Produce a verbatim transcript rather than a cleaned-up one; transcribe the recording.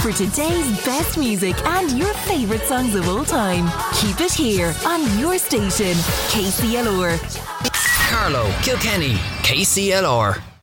for today's best music and your favourite songs of all time. Keep it here on your station, K C L R. Carlow, Kilkenny, K C L R.